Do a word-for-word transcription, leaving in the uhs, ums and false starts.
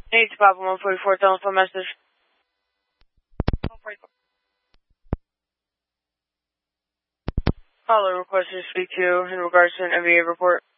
Need to Papa one forty-four telephone message. one forty-four. Caller requested to speak to you in regards to an M B A report.